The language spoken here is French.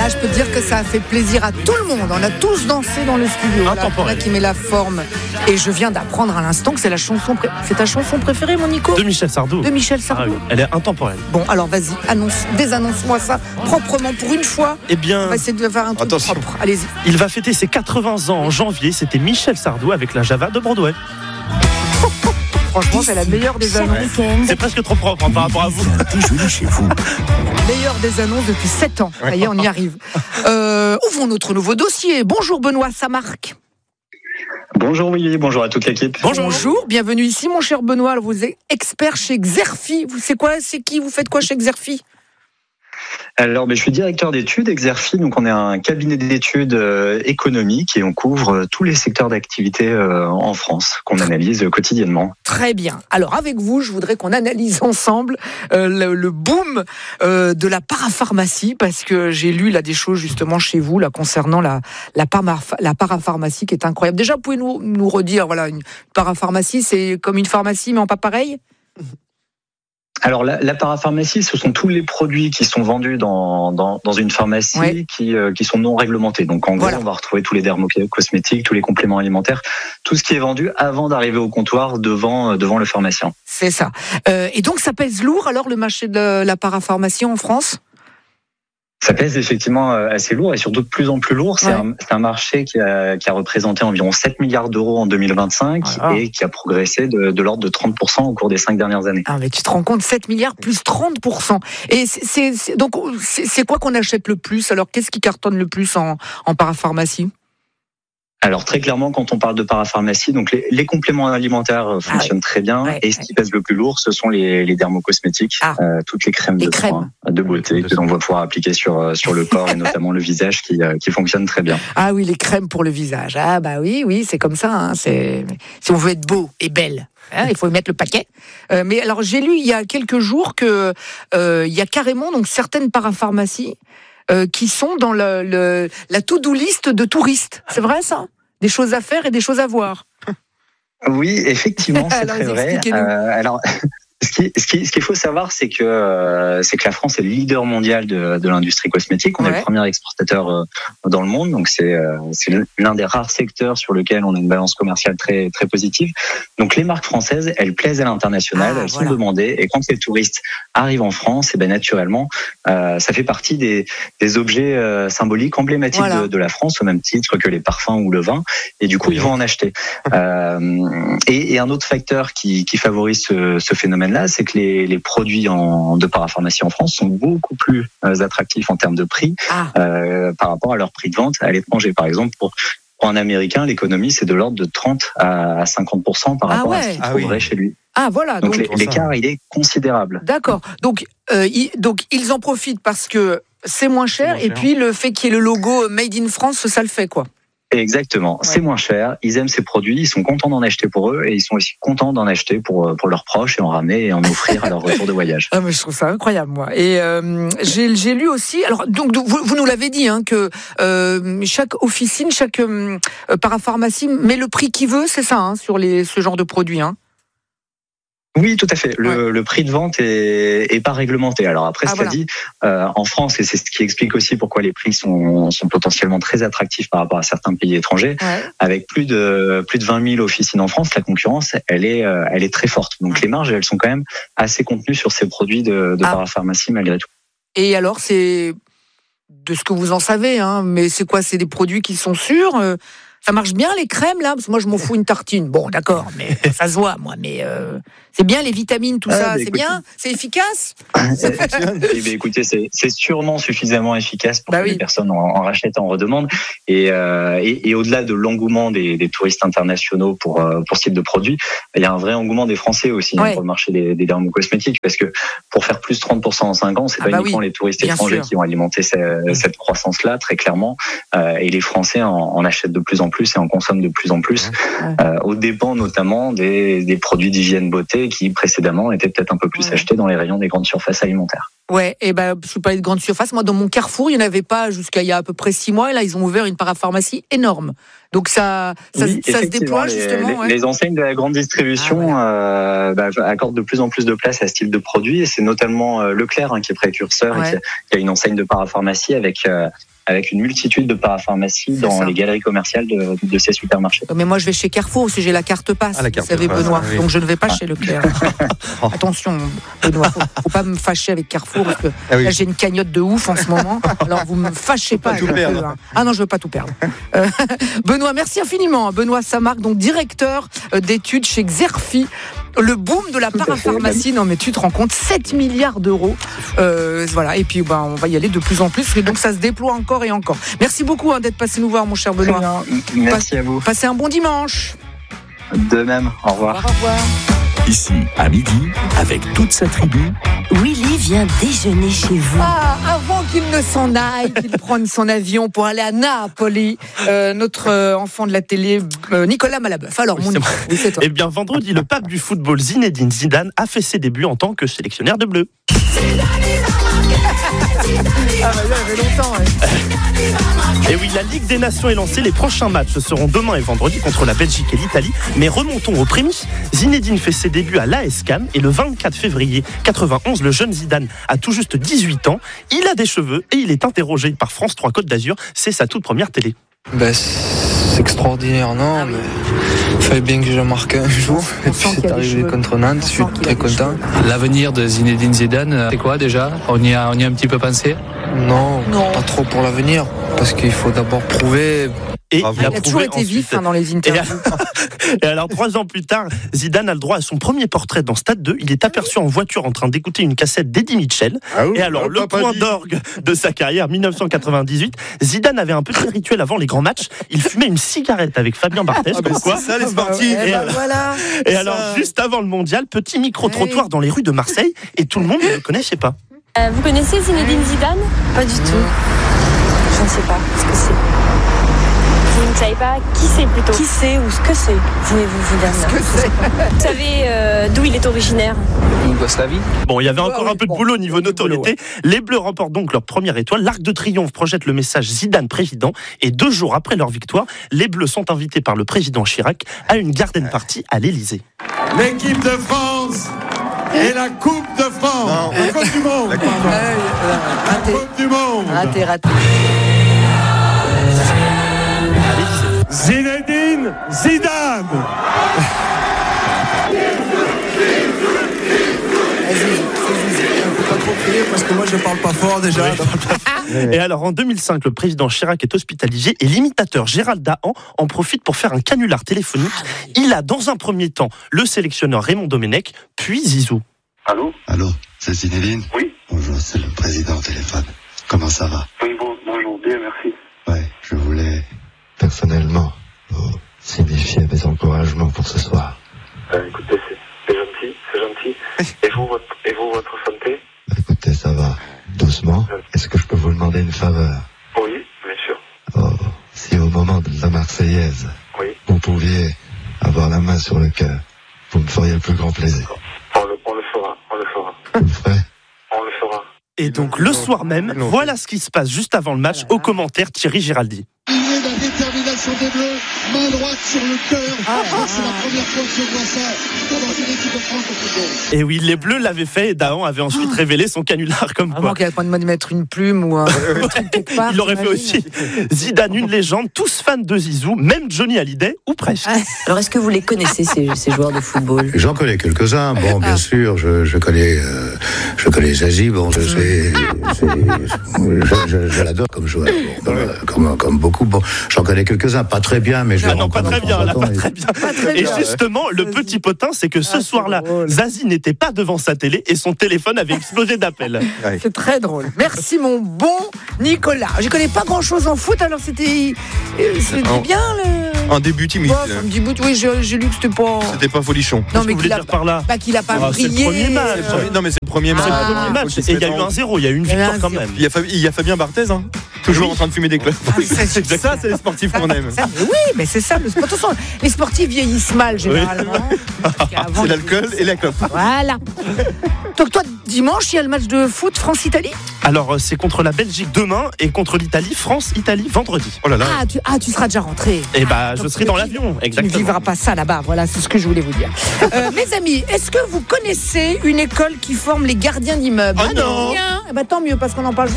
je peux te dire que ça a fait plaisir à tout le monde. On a tous dansé dans le studio. Là, qui met la forme. Et je viens d'apprendre à l'instant que c'est c'est ta chanson préférée, mon Nico ? De Michel Sardou. De Michel Sardou. Ah oui, elle est intemporelle. Bon, alors vas-y, désannonce-moi ça proprement pour une fois. Eh bien, on va essayer de faire un truc propre. Allez-y. Il va fêter ses 80 ans en janvier. C'était Michel Sardou avec la Java de Broadway. Franchement, c'est la meilleure des annonces. C'est presque trop propre par rapport à vous. Chez vous. Meilleure des annonces depuis 7 ans. Ça y est, on y arrive. Ouvrons notre nouveau dossier. Bonjour Benoît Samarc. Bonjour Willy, bonjour à toute l'équipe. Bonjour, bienvenue ici mon cher Benoît. Alors, vous êtes expert chez Xerfi. C'est qui ? Vous faites quoi chez Xerfi ? Alors, je suis directeur d'études, Xerfi, donc on est un cabinet d'études économiques et on couvre tous les secteurs d'activité en France qu'on analyse quotidiennement. Très bien. Alors avec vous, je voudrais qu'on analyse ensemble le boom de la parapharmacie, parce que j'ai lu là des choses justement chez vous là concernant la parapharmacie qui est incroyable. Déjà, pouvez-vous nous redire, voilà, une parapharmacie, c'est comme une pharmacie mais en pas pareil ? Alors la parapharmacie, ce sont tous les produits qui sont vendus dans une pharmacie qui sont non réglementés. Donc en gros, on va retrouver tous les dermocosmétiques, tous les compléments alimentaires, tout ce qui est vendu avant d'arriver au comptoir devant le pharmacien. C'est ça. Et donc ça pèse lourd alors le marché de la parapharmacie en France ? Ça pèse effectivement assez lourd et surtout de plus en plus lourd. C'est un marché qui a représenté environ 7 milliards d'euros en 2025 et qui a progressé de l'ordre de 30% au cours des 5 dernières années. Ah, mais tu te rends compte, 7 milliards plus 30%. Et donc c'est quoi qu'on achète le plus ? Alors qu'est-ce qui cartonne le plus en parapharmacie ? Alors très clairement, quand on parle de parapharmacie, donc les compléments alimentaires fonctionnent très bien, et ce qui pèse le plus lourd, ce sont les dermocosmétiques, toutes les crèmes de beauté que l'on va pouvoir appliquer sur le corps et notamment le visage qui fonctionnent très bien. Ah oui, les crèmes pour le visage. Ah bah oui, c'est comme ça. Hein, si on veut être beau et belle. Il faut y mettre le paquet. Mais alors j'ai lu il y a quelques jours que il y a carrément donc certaines parapharmacies qui sont dans la to-do list de touristes. C'est vrai ça ? Des choses à faire et des choses à voir. Oui, effectivement, c'est très vrai. Alors, ce qu'il faut savoir, c'est que la France est le leader mondial de l'industrie cosmétique. On est le premier exportateur dans le monde, donc c'est l'un des rares secteurs sur lequel on a une balance commerciale très très positive. Donc les marques françaises, elles plaisent à l'international, elles sont demandées, et quand les touristes arrivent en France, et ben naturellement, ça fait partie des objets symboliques emblématiques de la France, au même titre que les parfums ou le vin, et du coup ils vont en acheter. Et un autre facteur qui favorise ce phénomène là, c'est que les produits de parapharmacie en France sont beaucoup plus attractifs en termes de prix par rapport à leur prix de vente à l'étranger. Par exemple, pour un Américain, l'économie, c'est de l'ordre de 30 à 50% par rapport à ce qu'il trouverait chez lui. Ah voilà. Donc l'écart, il est considérable. D'accord. Donc ils en profitent parce que c'est moins cher, et puis le fait qu'il y ait le logo Made in France, ça le fait quoi. Exactement, c'est moins cher, ils aiment ces produits, ils sont contents d'en acheter pour eux, et ils sont aussi contents d'en acheter pour leurs proches et en ramener et en offrir à leur retour de voyage. Ah mais je trouve ça incroyable moi. Et j'ai lu aussi, alors donc vous nous l'avez dit que chaque officine, chaque parapharmacie met le prix qu'il veut, c'est ça sur ce genre de produits Oui, tout à fait. Le prix de vente est pas réglementé. Alors après, cela dit, en France, et c'est ce qui explique aussi pourquoi les prix sont potentiellement très attractifs par rapport à certains pays étrangers, avec plus de 20 000 officines en France, la concurrence, elle est très forte. Donc les marges, elles sont quand même assez contenues sur ces produits de parapharmacie malgré tout. Et alors, c'est de ce que vous en savez, mais c'est quoi ? C'est des produits qui sont sûrs ça marche bien les crèmes là, parce que moi je m'en fous une tartine. Bon d'accord, mais ça se voit moi. Mais c'est bien les vitamines, tout ça, c'est bien, c'est efficace. Ça fonctionne. Écoutez, c'est sûrement suffisamment efficace pour que les personnes en rachètent, en redemandent. Et au-delà de l'engouement des touristes internationaux pour ce type de produit, il y a un vrai engouement des Français aussi pour le marché des dermocosmétiques, parce que pour faire plus 30% en 5 ans, c'est pas uniquement les touristes étrangers qui ont alimenté cette croissance-là très clairement. Et les Français en achètent de plus en plus et en consomment de plus en plus, aux dépens notamment des produits d'hygiène beauté qui précédemment étaient peut-être un peu plus achetés dans les rayons des grandes surfaces alimentaires. Ouais, et je parlais de grandes surfaces. Moi, dans mon Carrefour, il n'y en avait pas jusqu'à il y a à peu près 6 mois. Et là, ils ont ouvert une parapharmacie énorme. Donc ça se déploie justement. Les enseignes de la grande distribution accordent de plus en plus de place à ce type de produit. Et c'est notamment Leclerc qui est précurseur et qui a une enseigne de parapharmacie avec avec une multitude de parapharmacies dans les galeries commerciales de ces supermarchés. Mais moi, je vais chez Carrefour aussi, j'ai la carte passe, vous savez, Benoît. Oui. Donc je ne vais pas chez Leclerc. Attention, Benoît, faut pas me fâcher avec Carrefour, parce que là, j'ai une cagnotte de ouf en ce moment. Alors vous me fâchez pas. Tout perdre. Ah non, je veux pas tout perdre. Benoît, merci infiniment. Benoît Samarc, donc directeur d'études chez Xerfi. Le boom de la parapharmacie, non mais tu te rends compte, 7 milliards d'euros. Voilà, et puis on va y aller de plus en plus, et donc ça se déploie encore et encore. Merci beaucoup d'être passé nous voir, mon cher Benoît. Merci à vous. Passez un bon dimanche. De même, au revoir. Au revoir. Ici, à midi, avec toute sa tribu, Willy vient déjeuner chez vous. Avant qu'il ne s'en aille, qu'il prenne son avion pour aller à Napoli, notre enfant de la télé, Nicolas Malabeuf. Alors, mon Nicolas, c'est toi. Eh bien, vendredi, le pape du football, Zinedine Zidane, a fait ses débuts en tant que sélectionneur de bleu. Ah bah là, il y avait longtemps. Et oui, la Ligue des Nations est lancée. Les prochains matchs seront demain et vendredi contre la Belgique et l'Italie. Mais remontons aux prémices. Zinedine fait ses débuts à l'AS Cannes et le 24 février 91, le jeune Zidane a tout juste 18 ans. Il a des cheveux et il est interrogé par France 3 Côte d'Azur. C'est sa toute première télé. C'est extraordinaire, non, mais il fallait bien que je marque un jour. Et puis c'est arrivé contre Nantes, je suis très content. L'avenir de Zinedine Zidane, c'est quoi déjà ? On y a un petit peu pensé ? Non, pas trop pour l'avenir, parce qu'il faut d'abord prouver. Et il a toujours été vif dans les interviews. Et alors, 3 ans plus tard, Zidane a le droit à son premier portrait dans Stade 2. Il est aperçu en voiture en train d'écouter une cassette d'Eddie Mitchell. Et alors, le point d'orgue de sa carrière, 1998, Zidane avait un petit rituel avant les grands matchs. Il fumait une cigarette avec Fabien Barthez. Pourquoi ? C'est ça, les sportifs. Et alors, juste avant le mondial, petit micro-trottoir dans les rues de Marseille, et tout le monde ne le connaissait pas. Vous connaissez Zinedine Zidane ? Pas du tout. Je ne sais pas ce que c'est. Vous ne savez pas qui c'est plutôt ? Qui c'est ou ce que c'est ? Vous dire ça. Vous savez d'où il est originaire ? Yougoslavie. Bon, il y avait encore un peu de boulot au niveau notoriété. Les Bleus remportent donc leur première étoile. L'Arc de Triomphe projette le message Zidane président. Et 2 jours après leur victoire, les Bleus sont invités par le président Chirac à une garden party à l'Élysée. L'équipe de France et la Coupe de France. La Coupe du Monde. La Coupe du Monde. Raté. Zinedine Zidane. Pas trop crier parce que moi je parle pas fort déjà. Et alors en 2005, le président Chirac est hospitalisé et l'imitateur Gérald Dahan en profite pour faire un canular téléphonique. Il a dans un premier temps le sélectionneur Raymond Domenech, puis Zizou. Allô, c'est Zinedine ? Oui. Bonjour, c'est le président au téléphone. Comment ça va ? Oui, bonjour, bien, merci. Ouais, je voulais personnellement vous signifier mes encouragements pour ce soir. Écoutez, c'est gentil. Et vous, votre santé ? Écoutez, ça va doucement. Est-ce que je peux vous demander une faveur ? Oui, bien sûr. Si au moment de la Marseillaise, vous pouviez avoir la main sur le cœur, vous me feriez le plus grand plaisir. On le fera. Vous le ferez ? On le fera. Et donc le soir même, voilà ce qui se passe juste avant le match. Au commentaire, Thierry Giraldi. Il est la détermination des Bleus, main droite sur le cœur. C'est la première fois que je vois ça dans une équipe de France au football. Et oui, les Bleus l'avaient fait et Dahan avait ensuite révélé son canular comme quoi. Qu'il n'y a pas de mettre une plume ou un truc quelque part. Il l'aurait fait aussi. Zidane, une légende, tous fans de Zizou, même Johnny Hallyday ou presque. Alors est-ce que vous les connaissez ces joueurs de football ? J'en connais quelques-uns. Bon, bien sûr, je connais Zazie. Bon, je l'adore comme joueur. Bon, comme beaucoup. Bon, j'en connais quelques-uns, pas très bien, mais je les pas très bien. Et justement, le petit potin, c'est que ce soir-là, Zazie n'était pas devant sa télé et son téléphone avait explosé d'appels. C'est très drôle. Merci mon bon Nicolas. Je connais pas grand-chose en foot, alors c'était bien le... Un début timide. Un début, oui, j'ai lu que c'était pas... C'était pas folichon. Non, mais qu'il a par là. Qu'il a pas brillé. C'est le premier match. Non, mais c'est le premier match. Et il y a eu 1-0, il y a eu une victoire quand même. Il y a Fabien Barthez, toujours en train de fumer des clopes. Ça, c'est les sportifs qu'on aime. Oui, mais c'est ça. De toute façon, les sportifs vieillissent mal, généralement. C'est l'alcool et la clope. Voilà. Donc toi, dimanche, il y a le match de foot France-Italie ? Alors, c'est contre la Belgique demain et contre l'Italie, France-Italie vendredi. Oh là là. Tu seras déjà rentré. Et je serai dans l'avion, exactement. Tu ne vivras pas ça là-bas, voilà, c'est ce que je voulais vous dire. Mes amis, est-ce que vous connaissez une école qui forme les gardiens d'immeubles ? Ah non. Tant mieux, parce qu'on en parle juste